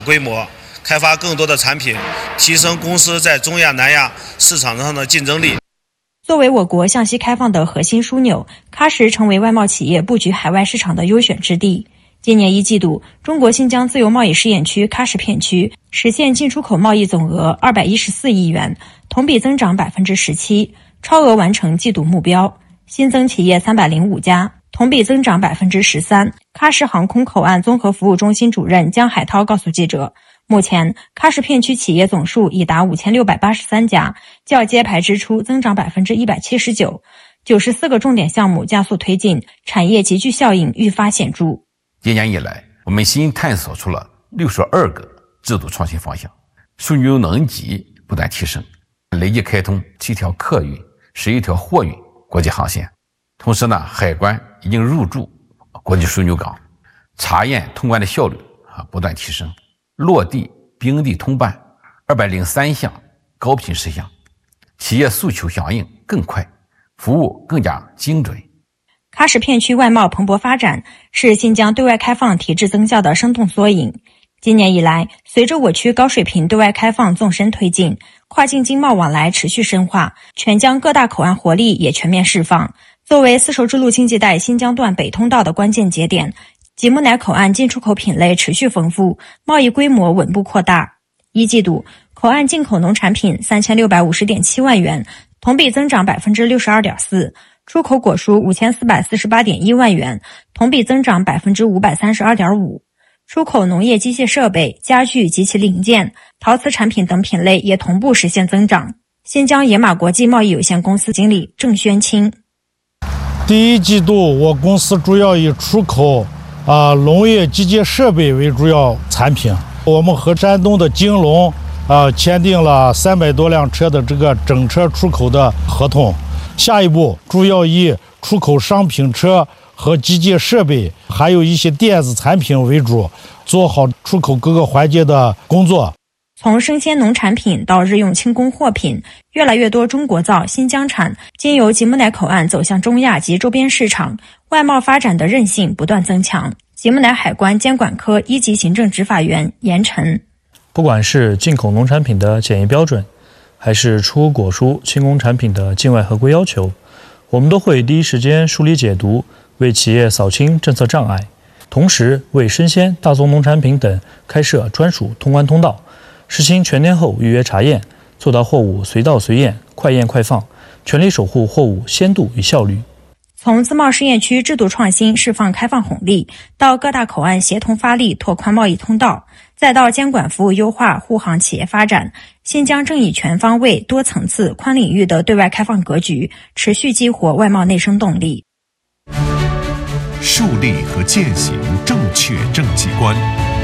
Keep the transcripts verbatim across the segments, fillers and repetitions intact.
规模，开发更多的产品，提升公司在中亚、南亚市场上的竞争力。 作为我国向西开放的核心枢纽，喀什成为外贸企业布局海外市场的优选之地。今年一季度，中国新疆自由贸易试验区喀什片区实现进出口贸易总额二百一十四亿元，同比增长百分之十七，超额完成季度目标。新增企业三百零五家，同比增长百分之十三。喀什航空口岸综合服务中心主任江海涛告诉记者，目前喀什片区企业总数已达五千六百八十三家，较揭牌之初增长百分之一百七十九，九十四个重点项目加速推进，产业集聚效应愈发显著。 今年以来，我们新探索出了六十二个制度创新方向，枢纽能级不断提升，累计开通七条客运、十一条货运国际航线。同时呢，海关已经入驻国际枢纽港，查验通关的效率啊不断提升，落地冰地通办二百零三项高频事项，企业诉求响应更快，服务更加精准。 喀什片区外贸蓬勃发展，是新疆对外开放提质增效的生动缩影。今年以来，随着我区高水平对外开放纵深推进，跨境经贸往来持续深化，全疆各大口岸活力也全面释放。作为丝绸之路经济带新疆段北通道的关键节点，吉木乃口岸进出口品类持续丰富，贸易规模稳步扩大。一季度，口岸进口农产品三千六百五十点七万元，同比增长百分之六十二点四。出口果蔬五千四百四十八点一万元，同比增长百分之五百三十二点五。出口农业机械设备、家具及其零件、陶瓷产品等品类也同步实现增长。新疆野马国际贸易有限公司经理郑宣清： 第一季度，我公司主要以出口啊农业机械设备为主要产品。我们和山东的京龙啊签订了三百多辆车的这个整车出口的合同。下一步主要以出口商品车和机械设备，还有一些电子产品为主，做好出口各个环节的工作。 从生鲜农产品到日用轻工货品，越来越多中国造、新疆产经由吉木乃口岸走向中亚及周边市场，外贸发展的韧性不断增强。吉木乃海关监管科一级行政执法员严晨： 不管是进口农产品的检疫标准，还是出口果蔬、轻工产品的境外合规要求，我们都会第一时间梳理解读，为企业扫清政策障碍，同时为生鲜、大宗农产品等开设专属通关通道，实行全天候预约查验，做到货物随到随验、快验快放，全力守护货物鲜度与效率。 从自贸试验区制度创新释放开放红利，到各大口岸协同发力拓宽贸易通道，再到监管服务优化护航企业发展，新疆正以全方位、多层次、宽领域的对外开放格局，持续激活外贸内生动力。 树立和践行正确政绩观。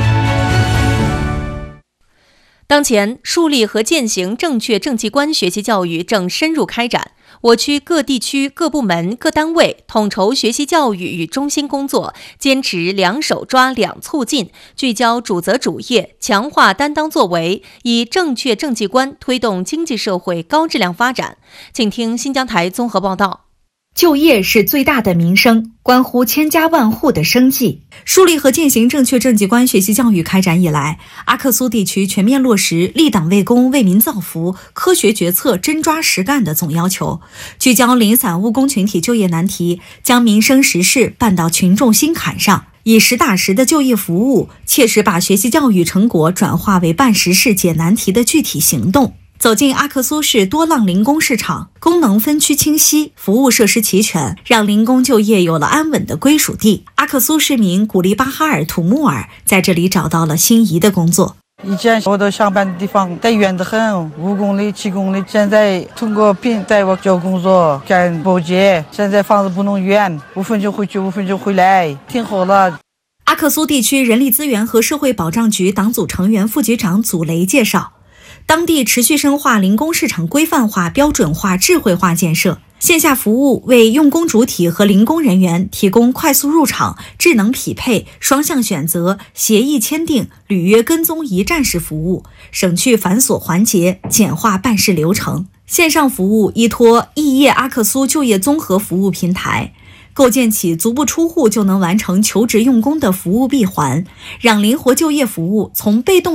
当前，树立和践行正确政绩观学习教育正深入开展。我区各地区各部门各单位统筹学习教育与中心工作，坚持两手抓两促进，聚焦主责主业，强化担当作为，以正确政绩观推动经济社会高质量发展。请听新疆台综合报道。 就业是最大的民生，关乎千家万户的生计。树立和践行正确政绩观学习教育开展以来，阿克苏地区全面落实立党为公、为民造福、科学决策、真抓实干的总要求，聚焦零散务工群体就业难题，将民生实事办到群众心坎上，以实打实的就业服务，切实把学习教育成果转化为办实事、解难题的具体行动。走进阿克苏市多浪零工市场，功能分区清晰，服务设施齐全，让零工就业有了安稳的归属地。阿克苏市民古力巴哈尔土木尔在这里找到了心仪的工作。 以前我都上班的地方太远得很，五公里、七公里。现在通过聘带我找工作，干保洁。现在房子不能远，五分钟回去，五分钟回来，挺好了。 阿克苏地区人力资源和社会保障局党组成员副局长祖雷介绍，当地持续深化零工市场规范化、标准化、智慧化建设，线下服务为用工主体和零工人员提供快速入场、智能匹配、双向选择、协议签订、履约跟踪一站式服务，省去繁琐环节，简化办事流程。线上服务依托异业阿克苏就业综合服务平台，构建起足不出户就能完成求职用工的服务闭环，让灵活就业服务从被动